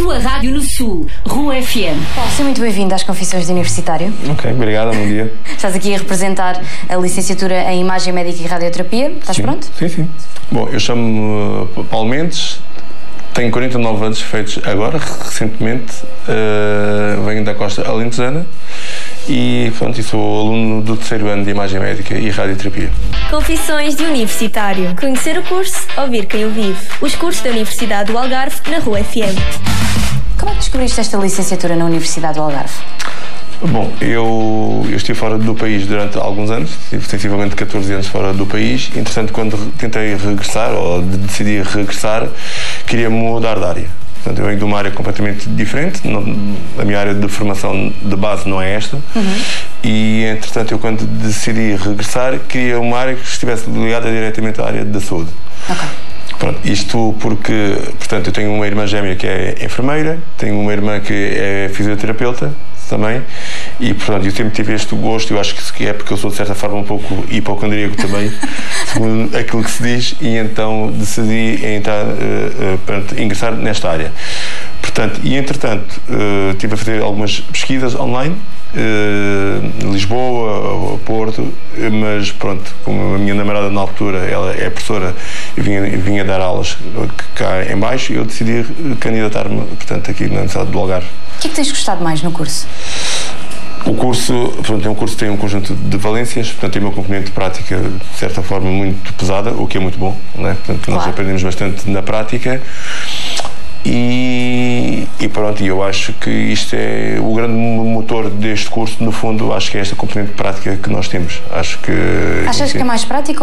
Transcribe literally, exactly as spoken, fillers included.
tua rádio no Sul, Rua F M. Bom, seja muito bem-vindo às Confissões de Universitário. Ok, obrigado, bom dia. Estás aqui a representar a licenciatura em Imagem Médica e Radioterapia. Estás sim, pronto? Sim, sim. Bom, eu chamo-me uh, Paulo Mendes, tenho quarenta e nove anos feitos agora, recentemente, uh, venho da costa alentejana e, pronto, e sou aluno do terceiro ano de Imagem Médica e Radioterapia. Confissões de Universitário. Conhecer o curso, ouvir quem o vive. Os cursos da Universidade do Algarve na Rua F M. Como é que descobriste esta licenciatura na Universidade do Algarve? Bom, eu, eu estive fora do país durante alguns anos, estive sensivelmente catorze anos fora do país. Entretanto, quando tentei regressar, ou decidi regressar, queria mudar de área. Portanto, eu venho de uma área completamente diferente, não, a minha área de formação de base não é esta, uhum. E, entretanto, eu quando decidi regressar, queria uma área que estivesse ligada diretamente à área da saúde. Ok. Pronto, isto porque, portanto, eu tenho uma irmã gêmea que é enfermeira, tenho uma irmã que é fisioterapeuta também, e, portanto, eu sempre tive este gosto. Eu acho que é porque eu sou, de certa forma, um pouco hipocondríaco também, segundo aquilo que se diz, e então decidi entrar, uh, uh, portanto, ingressar nesta área. Portanto, e entretanto, uh, estive a fazer algumas pesquisas online, uh, Lisboa, Porto, mas pronto, como a minha namorada na altura, ela é professora e vinha, vinha dar aulas cá em baixo, eu decidi candidatar-me, portanto, aqui na Universidade do Algarve. O que é que tens gostado mais no curso? O curso, portanto, é um curso que tem um conjunto de valências, portanto, tem uma componente prática, de certa forma, muito pesada, o que é muito bom, não é? Portanto, nós claro. aprendemos bastante na prática. E, e pronto, eu acho que isto é o grande motor deste curso, no fundo, acho que é esta componente prática que nós temos. Acho que... Achas que é mais prática